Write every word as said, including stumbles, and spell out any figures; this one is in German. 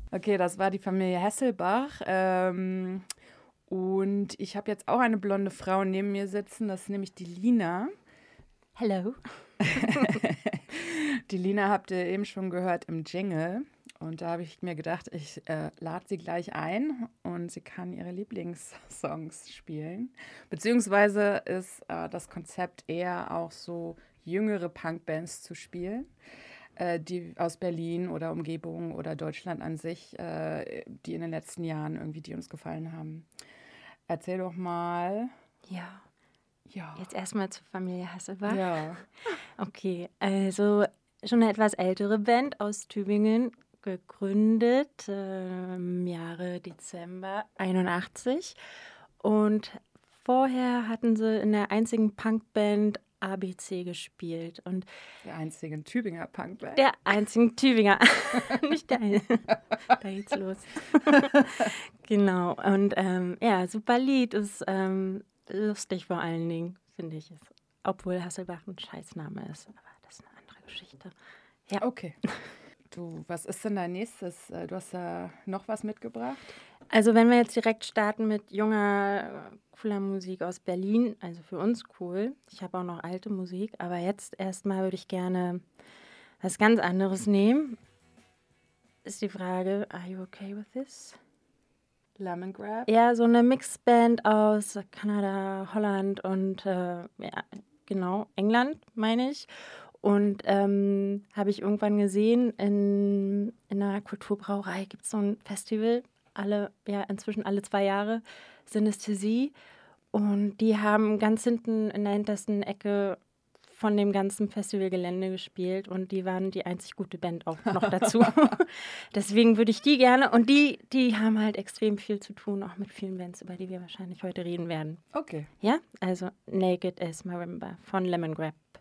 Okay, das war die Familie Hesselbach. Ähm, und ich habe jetzt auch eine blonde Frau neben mir sitzen, das ist nämlich die Lina. Hello. Die Lina habt ihr eben schon gehört im Jingle. Und da habe ich mir gedacht, ich äh, lade sie gleich ein und sie kann ihre Lieblingssongs spielen. Beziehungsweise ist äh, das Konzept eher auch so jüngere Punkbands zu spielen, äh, die aus Berlin oder Umgebung oder Deutschland an sich, äh, die in den letzten Jahren irgendwie, die uns gefallen haben. Erzähl doch mal. Ja, Ja. jetzt erstmal zur Familie Hasselbach. Ja. Okay, also schon eine etwas ältere Band aus Tübingen, gegründet äh, im Jahre Dezember einundachtzig. Und vorher hatten sie in der einzigen Punkband A B C gespielt. Und Der einzigen Tübinger Punkband. der einzigen Tübinger, nicht der eine. Da geht's los. Genau, und ähm, ja, super Lied, ist ähm, lustig vor allen Dingen, finde ich es. Obwohl Hasselbach ein Scheißname ist, aber das ist eine andere Geschichte. Ja. Okay. Du, was ist denn dein nächstes? Du hast da noch was mitgebracht? Also wenn wir jetzt direkt starten mit junger, cooler Musik aus Berlin, also für uns cool. Ich habe auch noch alte Musik, aber jetzt erstmal würde ich gerne was ganz anderes nehmen. Ist die Frage, are you okay with this? Lemongrab? Ja, so eine Mixband aus Kanada, Holland und äh, ja, genau, England, meine ich. Und ähm, habe ich irgendwann gesehen, in, in einer Kulturbrauerei gibt es so ein Festival, alle, ja, inzwischen alle zwei Jahre, Synästhesie. Und die haben ganz hinten in der hintersten Ecke von dem ganzen Festivalgelände gespielt und die waren die einzig gute Band auch noch dazu. Deswegen würde ich die gerne, und die, die haben halt extrem viel zu tun, auch mit vielen Bands, über die wir wahrscheinlich heute reden werden. Okay. Ja, also Naked as Marimba von Lemongrab.